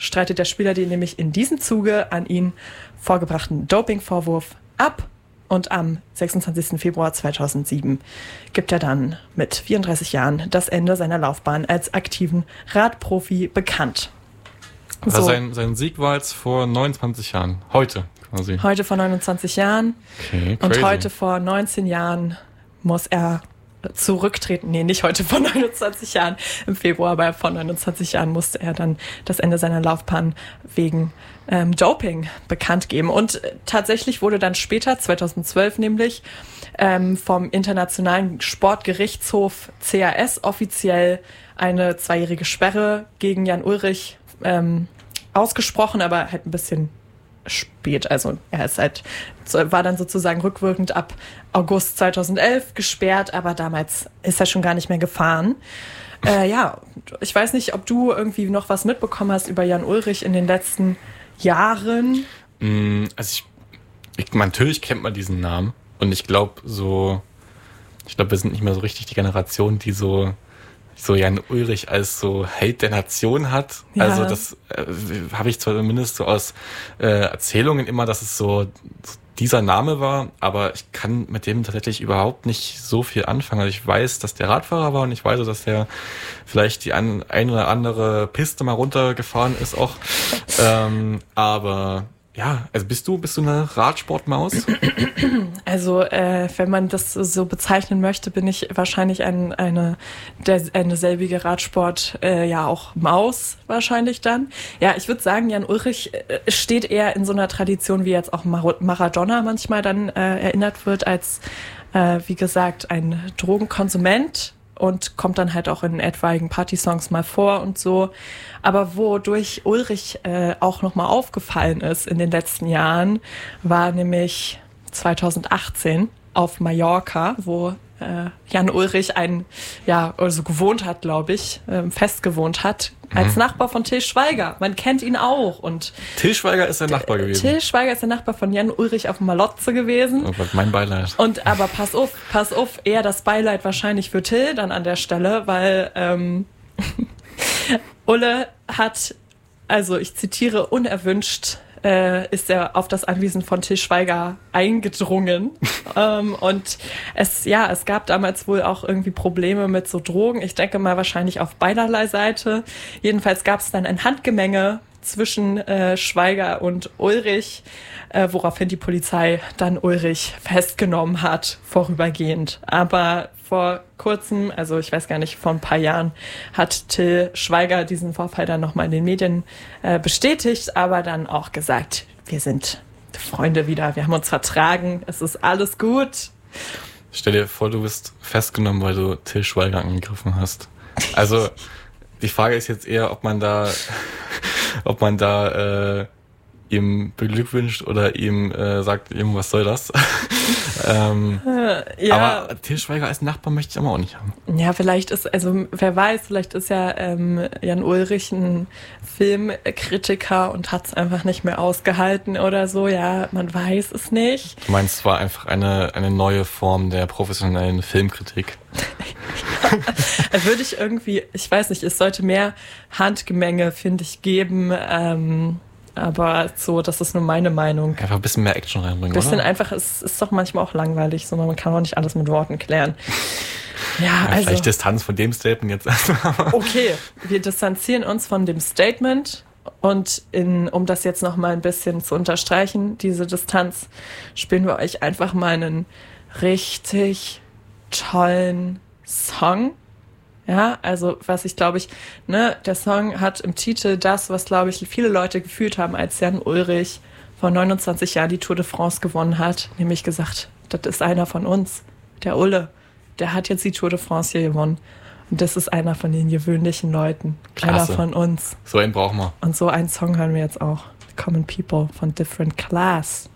streitet der Spieler den nämlich in diesem Zuge an ihn vorgebrachten Dopingvorwurf ab. Und am 26. Februar 2007 gibt er dann mit 34 Jahren das Ende seiner Laufbahn als aktiven Radprofi bekannt. Also sein Sieg war jetzt vor 29 Jahren. Heute quasi. Heute vor 29 Jahren. Okay, crazy. Und heute vor 19 Jahren muss er zurücktreten. Nee, nicht heute vor 29 Jahren im Februar, aber vor 29 Jahren musste er dann das Ende seiner Laufbahn wegen Doping bekannt geben. Und tatsächlich wurde dann später, 2012 nämlich, vom Internationalen Sportgerichtshof CAS offiziell eine 2-jährige Sperre gegen Jan Ullrich ausgesprochen, aber halt ein bisschen spät. Also er ist war dann sozusagen rückwirkend ab August 2011 gesperrt, aber damals ist er schon gar nicht mehr gefahren. Ich weiß nicht, ob du irgendwie noch was mitbekommen hast über Jan Ullrich in den letzten Jahren. Also natürlich kennt man diesen Namen und ich glaube, wir sind nicht mehr so richtig die Generation, die so Jan Ullrich als so Held der Nation hat. Ja. Also das habe ich zumindest so aus Erzählungen immer, dass es so dieser Name war, aber ich kann mit dem tatsächlich überhaupt nicht so viel anfangen. Also ich weiß, dass der Radfahrer war und ich weiß, dass der vielleicht die ein oder andere Piste mal runtergefahren ist auch. Aber ja, also bist du eine Radsportmaus? Also wenn man das so bezeichnen möchte, bin ich wahrscheinlich eine selbige Radsport, auch Maus wahrscheinlich dann. Ja, ich würde sagen, Jan Ullrich steht eher in so einer Tradition, wie jetzt auch Maradona manchmal dann erinnert wird, als wie gesagt ein Drogenkonsument. Und kommt dann halt auch in etwaigen Partysongs mal vor und so. Aber wodurch Ullrich auch nochmal aufgefallen ist in den letzten Jahren, war nämlich 2018 auf Mallorca, wo Jan Ullrich gewohnt hat, glaube ich, fest gewohnt hat, als Nachbar von Til Schweiger. Man kennt ihn auch. Und Til Schweiger ist der Nachbar gewesen. Til Schweiger ist der Nachbar von Jan Ullrich auf Malotze gewesen. Oh Gott, mein Beileid. Aber pass auf, eher das Beileid wahrscheinlich für Til dann an der Stelle, weil Ulle hat, also ich zitiere, unerwünscht ist er auf das Anwesen von Til Schweiger eingedrungen. Und es gab damals wohl auch irgendwie Probleme mit so Drogen. Ich denke mal wahrscheinlich auf beiderlei Seite. Jedenfalls gab es dann ein Handgemenge zwischen Schweiger und Ullrich, woraufhin die Polizei dann Ullrich festgenommen hat, vorübergehend. Aber vor kurzem, also ich weiß gar nicht, vor ein paar Jahren, hat Til Schweiger diesen Vorfall dann nochmal in den Medien bestätigt, aber dann auch gesagt, wir sind Freunde wieder, wir haben uns vertragen, es ist alles gut. Stell dir vor, du bist festgenommen, weil du Til Schweiger angegriffen hast. Also die Frage ist jetzt eher, ob man da ihm beglückwünscht oder ihm sagt, was soll das? Aber Til Schweiger als Nachbar möchte ich aber auch nicht haben. Ja, vielleicht ist ja Jan Ullrich ein Filmkritiker und hat es einfach nicht mehr ausgehalten oder so. Ja, man weiß es nicht. Du meinst, es war einfach eine neue Form der professionellen Filmkritik? Würde ich irgendwie, ich weiß nicht, es sollte mehr Handgemenge, finde ich, geben, aber so, das ist nur meine Meinung. Einfach ein bisschen mehr Action reinbringen, bisschen oder? Einfach, es ist doch manchmal auch langweilig, so, man kann auch nicht alles mit Worten klären. Ja, also. Vielleicht Distanz von dem Statement jetzt erstmal. Okay, wir distanzieren uns von dem Statement und um das jetzt noch mal ein bisschen zu unterstreichen, diese Distanz, spielen wir euch einfach mal einen richtig tollen Song. Ja, also was ich glaube der Song hat im Titel das, was glaube ich viele Leute gefühlt haben, als Jan Ullrich vor 29 Jahren die Tour de France gewonnen hat, nämlich gesagt, das ist einer von uns, der Ulle, der hat jetzt die Tour de France hier gewonnen und das ist einer von den gewöhnlichen Leuten, Klasse. Einer von uns. So einen brauchen wir. Und so einen Song hören wir jetzt auch, Common People von Different Class.